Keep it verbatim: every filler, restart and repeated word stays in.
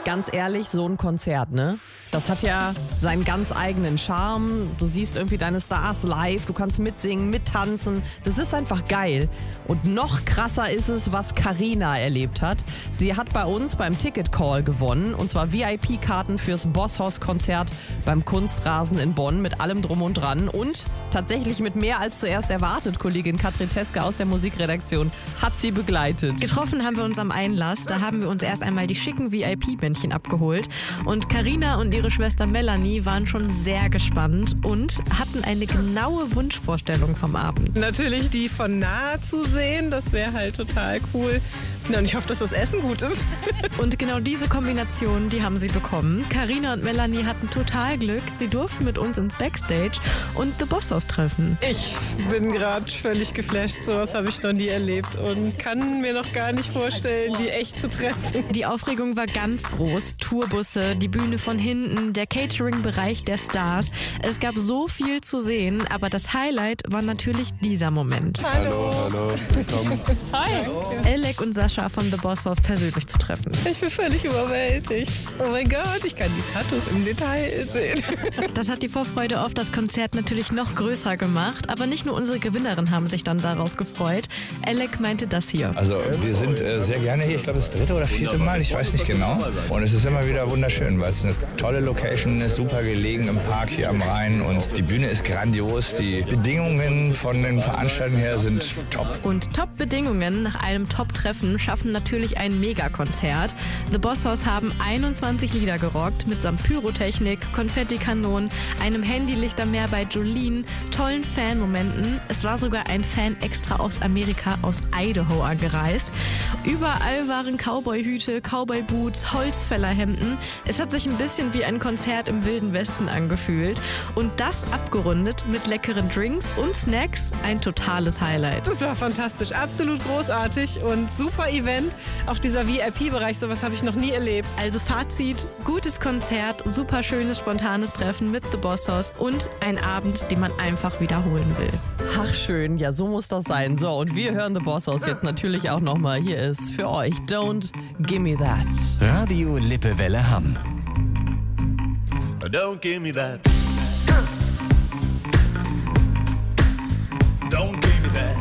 ganz ehrlich, so ein Konzert, ne? Das hat ja seinen ganz eigenen Charme. Du siehst irgendwie deine Stars live, du kannst mitsingen, mittanzen. Das ist einfach geil. Und noch krasser ist es, was Carina erlebt hat. Sie hat bei uns beim Ticket Call gewonnen, und zwar V I P-Karten fürs Bosshaus-Konzert beim Kunstrasen in Bonn mit allem drum und dran. Und tatsächlich mit mehr als zuerst erwartet. Kollegin Katrin Teske aus der Musikredaktion hat sie begleitet. Getroffen haben wir uns am Einlass. Da haben wir uns erst einmal die schicken V I P-Bändchen abgeholt. Und Carina und ihre Schwester Melanie waren schon sehr gespannt und hatten eine genaue Wunschvorstellung vom Abend. Natürlich die von nahe zu sehen, das wäre halt total cool. Ja, und ich hoffe, dass das Essen gut ist. Und genau diese Kombination, die haben sie bekommen. Carina und Melanie hatten total Glück. Sie durften mit uns ins Backstage und The Bosshaus treffen. Ich bin gerade völlig geflasht. Sowas habe ich noch nie erlebt und kann mir noch gar nicht vorstellen, die echt zu treffen. Die Aufregung war ganz groß. Tourbusse, die Bühne von hinten, der Catering-Bereich der Stars. Es gab so viel zu sehen, aber das Highlight war natürlich dieser Moment. Hallo. Hallo, willkommen. Hi. Elek und Sascha von The Bosshaus persönlich zu treffen. Ich bin völlig überwältigt. Oh mein Gott, ich kann die Tattoos im Detail sehen. Das hat die Vorfreude auf das Konzert natürlich noch größer gemacht. Aber nicht nur unsere Gewinnerinnen haben sich dann darauf gefreut. Elek meinte das hier. Also wir sind äh, sehr gerne hier, ich glaube das dritte oder vierte Mal, ich weiß nicht genau. Und es ist immer wieder wunderschön, weil es eine tolle Location ist, super gelegen im Park hier am Rhein. Und die Bühne ist grandios, die Bedingungen von den Veranstaltungen her sind top. Und Top-Bedingungen nach einem Top-Treffen schaffen natürlich ein Megakonzert. The Bosshaus haben einundzwanzig Lieder gerockt, mitsamt Pyrotechnik, Konfettikanonen, einem Handylichtermeer bei Jolene, tollen Fanmomenten. Es war sogar ein Fan extra aus Amerika, aus Idaho angereist. Überall waren Cowboy-Hüte, Cowboy-Boots, Holzfällerhemden. Es hat sich ein bisschen wie ein Konzert im Wilden Westen angefühlt. Und das abgerundet mit leckeren Drinks und Snacks. Ein totales Highlight. Das war fantastisch, absolut großartig und super Event. Auch dieser V I P-Bereich, sowas habe ich noch nie erlebt. Also Fazit, gutes Konzert, super schönes, spontanes Treffen mit The Bosshaus und ein Abend, den man einfach wiederholen will. Ach schön, ja, so muss das sein. So, und wir hören The Bosshaus jetzt natürlich auch nochmal. Hier ist für euch Don't Gimme That. Radio Lippewelle Hamm. Don't give me that. Don't give me that.